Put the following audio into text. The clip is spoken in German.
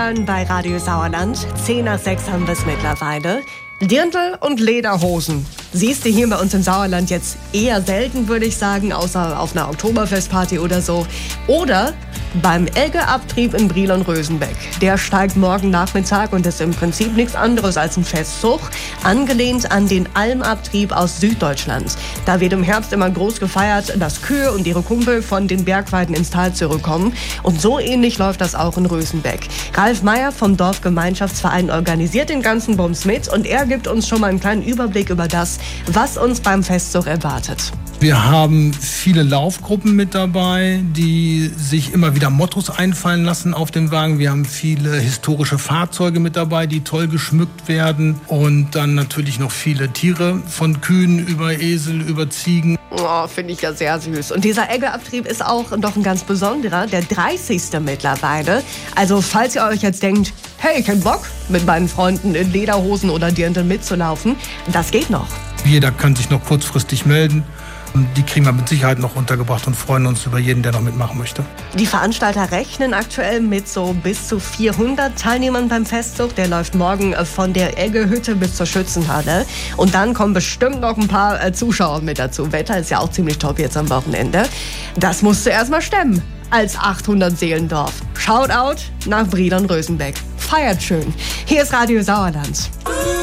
hören bei Radio Sauerland. 10 nach 6 haben wir es mittlerweile. Dirndl und Lederhosen. Siehst du hier bei uns im Sauerland jetzt eher selten, würde ich sagen, außer auf einer Oktoberfestparty oder so. Oder beim Eggeabtrieb in Briel und Rösenbeck. Der steigt morgen Nachmittag und ist im Prinzip nichts anderes als ein Festzug, angelehnt an den Almabtrieb aus Süddeutschland. Da wird im Herbst immer groß gefeiert, dass Kühe und ihre Kumpel von den Bergweiden ins Tal zurückkommen. Und so ähnlich läuft das auch in Rösenbeck. Ralf Meyer vom Dorfgemeinschaftsverein organisiert den ganzen Bums mit und er gibt uns schon mal einen kleinen Überblick über das, was uns beim Festzug erwartet. Wir haben viele Laufgruppen mit dabei, die sich immer wieder Mottos einfallen lassen auf dem Wagen. Wir haben viele historische Fahrzeuge mit dabei, die toll geschmückt werden. Und dann natürlich noch viele Tiere, von Kühen über Esel, über Ziegen. Oh, finde ich ja sehr süß. Und dieser Eggeabtrieb ist auch noch ein ganz besonderer, der 30. mittlerweile. Also falls ihr euch jetzt denkt, hey, ich hätte Bock, mit meinen Freunden in Lederhosen oder Dirndl mitzulaufen, das geht noch. Jeder kann sich noch kurzfristig melden. Und die kriegen wir mit Sicherheit noch untergebracht und freuen uns über jeden, der noch mitmachen möchte. Die Veranstalter rechnen aktuell mit so bis zu 400 Teilnehmern beim Festzug. Der läuft morgen von der Eggehütte bis zur Schützenhalle. Und dann kommen bestimmt noch ein paar Zuschauer mit dazu. Wetter ist ja auch ziemlich top jetzt am Wochenende. Das musst du erst mal stemmen als 800-Seelendorf. Shoutout nach Briel und Rösenbeck. Feiert schön. Hier ist Radio Sauerland.